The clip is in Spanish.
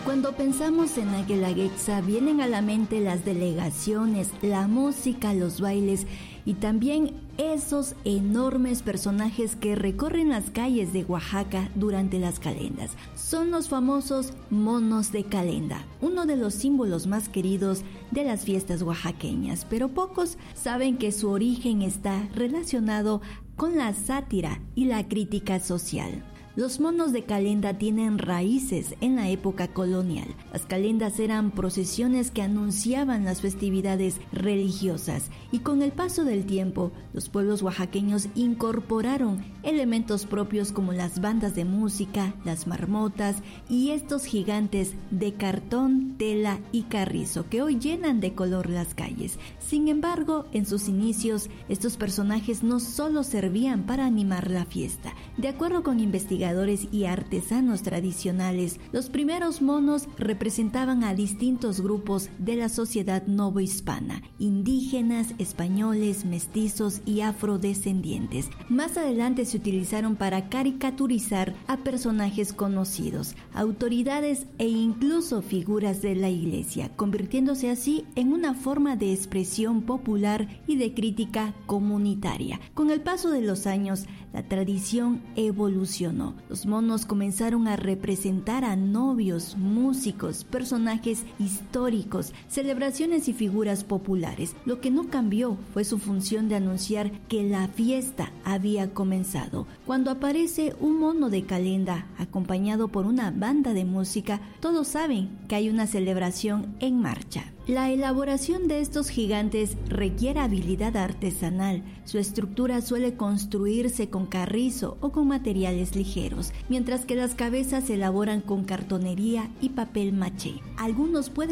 Cuando pensamos en la Guelaguetza vienen a la mente las delegaciones, la música, los bailes y también esos enormes personajes que recorren las calles de Oaxaca durante las calendas. Son los famosos monos de calenda, uno de los símbolos más queridos de las fiestas oaxaqueñas, pero pocos saben que su origen está relacionado con la sátira y la crítica social. Los monos de calenda tienen raíces en la época colonial. Las calendas eran procesiones que anunciaban las festividades religiosas y con el paso del tiempo, los pueblos oaxaqueños incorporaron elementos propios como las bandas de música, las marmotas y estos gigantes de cartón, tela y carrizo que hoy llenan de color las calles. Sin embargo, en sus inicios, estos personajes no solo servían para animar la fiesta. De acuerdo con investigadores y artesanos tradicionales, los primeros monos representaban a distintos grupos de la sociedad novohispana, indígenas, españoles, mestizos y afrodescendientes. Más adelante se utilizaron para caricaturizar a personajes conocidos, autoridades e incluso figuras de la iglesia, convirtiéndose así en una forma de expresión popular y de crítica comunitaria. Con el paso de los años, la tradición evolucionó. Los monos comenzaron a representar a novios, músicos, personajes históricos, celebraciones y figuras populares. Lo que no cambió fue su función de anunciar que la fiesta había comenzado. Cuando aparece un mono de calenda acompañado por una banda de música, todos saben que hay una celebración en marcha. La elaboración de estos gigantes requiere habilidad artesanal. Su estructura suele construirse con carrizo o con materiales ligeros, mientras que las cabezas se elaboran con cartonería y papel maché. Algunos pueden